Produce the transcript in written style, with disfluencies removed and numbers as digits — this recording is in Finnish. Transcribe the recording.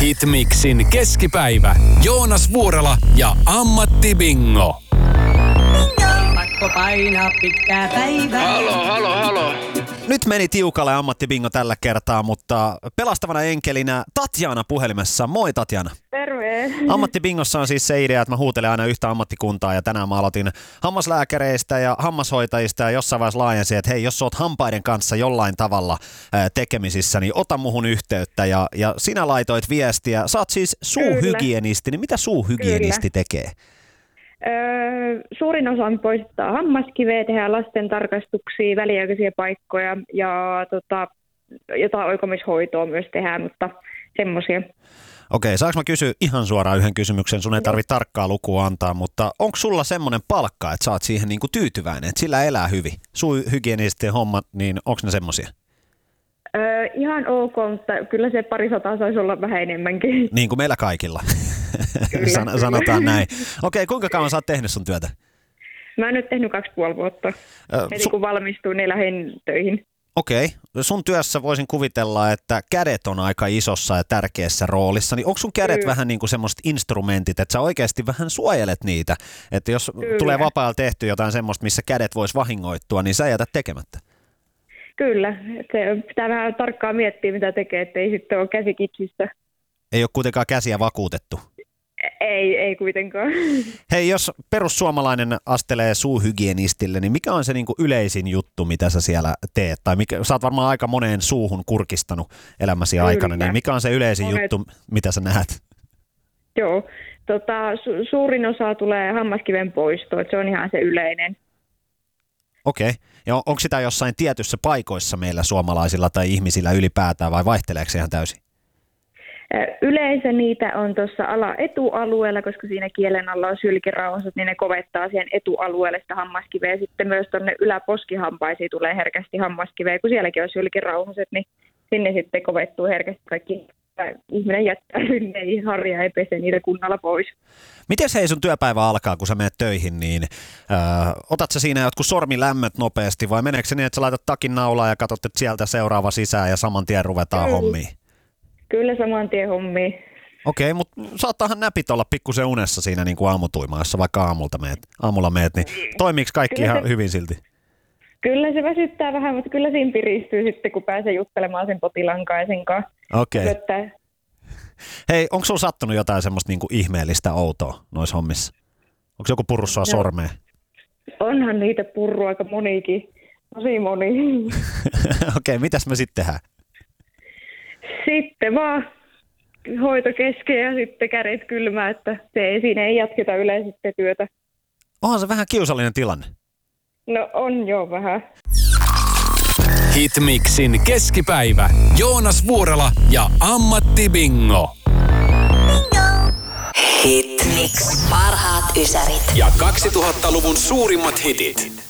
Hitmixin keskipäivä. Joonas Vuorela ja Ammatti Bingo. Pakko painaa pitkää päivää. Halo. Nyt meni tiukalle ammattibingo tällä kertaa, mutta pelastavana enkelinä Tatjana puhelimessa. Moi Tatjana. Terve. Ammattibingossa on siis se idea, että mä huutelen aina yhtä ammattikuntaa ja tänään mä aloitin hammaslääkäreistä ja hammashoitajista ja jossain vaiheessa laajensin, että hei, jos sä oot hampaiden kanssa jollain tavalla tekemisissä, niin ota muhun yhteyttä ja sinä laitoit viestiä. Sä oot siis suuhygienisti, niin mitä suuhygienisti tekee? Suurin osa poistaa hammaskiveä, tehdään lasten tarkastuksia, väliaikaisia paikkoja ja jotain oikomishoitoa myös tehdään, mutta semmoisia. Okei, saanko mä kysyä ihan suoraan yhden kysymyksen? Sun ei tarvitse tarkkaa lukua antaa, mutta onko sulla semmoinen palkka, että sä oot siihen niinku tyytyväinen, että sillä elää hyvin? Suuhygienistien hommat, niin onko ne semmoisia? Ihan ok, mutta kyllä se 200 saisi olla vähän enemmänkin. Niin kuin meillä kaikilla. Kyllä. Sanotaan näin. Okei, kuinka kauan sä oot tehnyt sun työtä? Mä oon nyt tehnyt 2,5 vuotta. Heti kun valmistuin, niin lähdin töihin. Okei. Sun työssä voisin kuvitella, että kädet on aika isossa ja tärkeässä roolissa. Niin onko sun kädet vähän niin kuin semmoiset instrumentit, että sä oikeasti vähän suojelet niitä? Että jos tulee vapaa-ajalla tehty jotain semmoista, missä kädet vois vahingoittua, niin sä jätät tekemättä. Kyllä. Se pitää vähän tarkkaan miettiä, mitä tekee, ettei sitten ole käsi kipsissä. Ei ole kuitenkaan käsiä vakuutettu. Ei kuitenkaan. Hei, jos perussuomalainen astelee suuhygienistille, niin mikä on se niinku yleisin juttu, mitä sä siellä teet? Tai sä oot varmaan aika moneen suuhun kurkistanut elämäsi aikana, niin mikä on se yleisin juttu, mitä sä näet? Joo, suurin osa tulee hammaskiven poistoa, että se on ihan se yleinen. Okei. Ja onko sitä jossain tietyssä paikoissa meillä suomalaisilla tai ihmisillä ylipäätään vai vaihteleeko se ihan täysin? Yleensä niitä on tuossa etualueella, koska siinä kielen alla on sylkirauhaset, niin ne kovettaa siihen etualueelle sitä hammaskiveä. Sitten myös tuonne yläposkihampaisiin tulee herkästi hammaskiveä, kun sielläkin on sylkirauhaset, niin sinne sitten kovettuu herkästi kaikki. Ihminen jättää sinne, ei harja, ei pese niitä kunnolla pois. Miten hei sun työpäivä alkaa, kun sä menet töihin, niin otat sä siinä jotkut sormilämmöt nopeasti vai meneekö se niin, että sä laitat takin naulaa ja katsot, että sieltä seuraava sisään ja saman tien ruvetaan hommiin? Kyllä saman tien hommiin. Okei, mutta saattaahan näpit olla pikkusen unessa siinä niin kuin aamutuimaassa, vaikka aamulla meet, niin toimiiko kaikki ihan hyvin silti? Kyllä se väsyttää vähän, mutta kyllä siinä piristyy sitten, kun pääsee juttelemaan sen potilaan kanssa. Okei. Hei, onko sulla sattunut jotain semmoista niinku ihmeellistä outoa noissa hommissa? Onko joku purru sua sormeen? Onhan niitä purru aika monikin. Tosi moni. Okei, mitäs me sitten tehdään? Sitten vaan hoito kesken ja sitten kädet kylmää, että siinä ei jatketa yleensä työtä. Onhan se vähän kiusallinen tilanne. No on jo vähän. Hitmixin keskipäivä. Joonas Vuorela ja Ammatti Bingo. Hitmix. Parhaat ysärit. Ja 2000-luvun suurimmat hitit.